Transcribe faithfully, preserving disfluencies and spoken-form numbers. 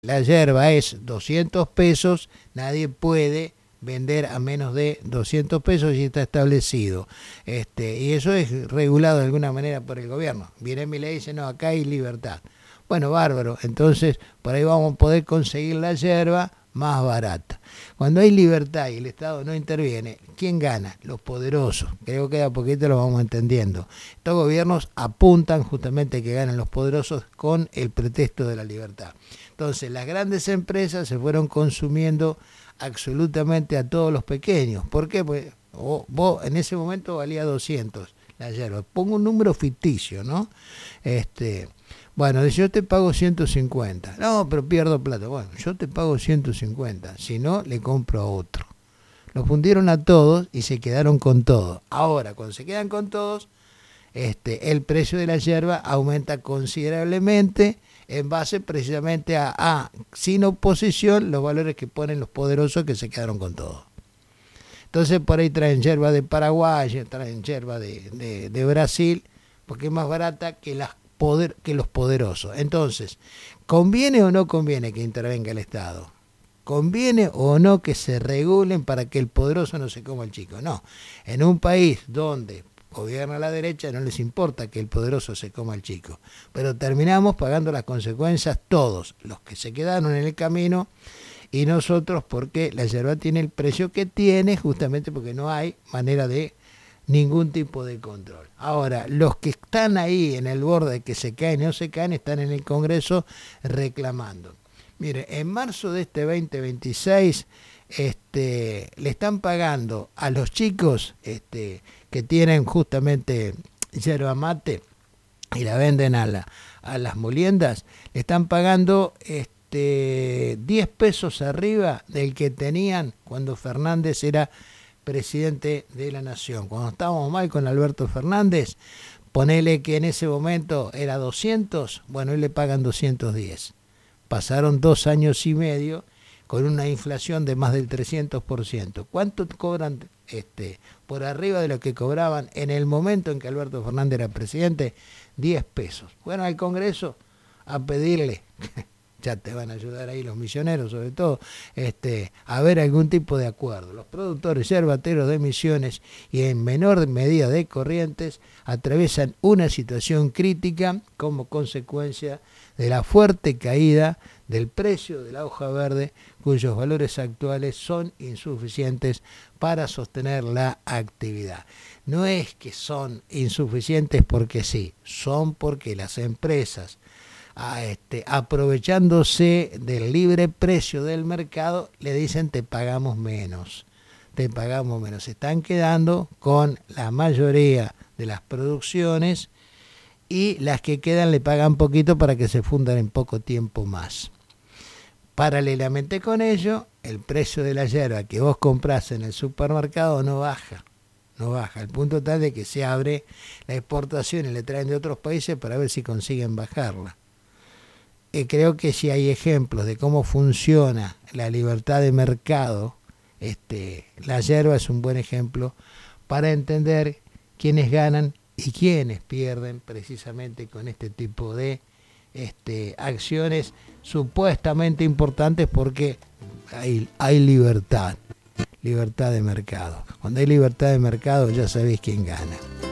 La yerba es doscientos pesos, nadie puede vender a menos de doscientos pesos y está establecido. Este, y eso es regulado de alguna manera por el gobierno. Viene mi ley y dice, no, acá hay libertad. Bueno, bárbaro, entonces por ahí vamos a poder conseguir la yerba más barata. Cuando hay libertad y el Estado no interviene, ¿quién gana? Los poderosos. Creo que a poquito lo vamos entendiendo. Estos gobiernos apuntan justamente que ganan los poderosos con el pretexto de la libertad. Entonces, las grandes empresas se fueron consumiendo absolutamente a todos los pequeños. ¿Por qué? Pues vos, vos en ese momento valía doscientos la yerba. Pongo un número ficticio, ¿no? Este... Bueno, yo te pago ciento cincuenta. No, pero pierdo plata. Bueno, yo te pago ciento cincuenta. Si no, le compro a otro. Los fundieron a todos y se quedaron con todo. Ahora, cuando se quedan con todos, este, el precio de la yerba aumenta considerablemente en base precisamente a, a, sin oposición, los valores que ponen los poderosos que se quedaron con todo. Entonces, por ahí traen yerba de Paraguay, traen yerba de, de, de Brasil, porque es más barata que las Poder, que los poderosos. Entonces, ¿conviene o no conviene que intervenga el Estado? ¿Conviene o no que se regulen para que el poderoso no se coma el chico? No. En un país donde gobierna la derecha no les importa que el poderoso se coma el chico. Pero terminamos pagando las consecuencias todos, los que se quedaron en el camino y nosotros, porque la yerba tiene el precio que tiene justamente porque no hay manera de ningún tipo de control. Ahora, los que están ahí en el borde que se caen y no se caen, están en el Congreso reclamando. Mire, en marzo de este veinte veintiséis, este, le están pagando a los chicos este, que tienen justamente yerba mate y la venden a, la, a las moliendas, le están pagando este, diez pesos arriba del que tenían cuando Fernández era presidente de la Nación. Cuando estábamos mal con Alberto Fernández, ponele que en ese momento era doscientos, bueno, hoy le pagan doscientos diez. Pasaron dos años y medio con una inflación de más del trescientos por ciento. ¿Cuánto cobran este, por arriba de lo que cobraban en el momento en que Alberto Fernández era presidente? diez pesos. Bueno, al Congreso a pedirle... ya te van a ayudar ahí los misioneros, sobre todo, este, a ver algún tipo de acuerdo. Los productores yerbateros de Misiones y en menor medida de Corrientes atraviesan una situación crítica como consecuencia de la fuerte caída del precio de la hoja verde, cuyos valores actuales son insuficientes para sostener la actividad. No es que son insuficientes porque sí, son porque las empresas, A este, aprovechándose del libre precio del mercado, le dicen te pagamos menos, te pagamos menos. Se están quedando con la mayoría de las producciones y las que quedan le pagan poquito para que se fundan en poco tiempo más. Paralelamente con ello, el precio de la yerba que vos comprás en el supermercado no baja. No baja, al punto tal de que se abre la exportación y le traen de otros países para ver si consiguen bajarla. Eh, creo que si hay ejemplos de cómo funciona la libertad de mercado, este, la yerba es un buen ejemplo para entender quiénes ganan y quiénes pierden precisamente con este tipo de este, acciones supuestamente importantes porque hay, hay libertad, libertad de mercado. Cuando hay libertad de mercado ya sabéis quién gana.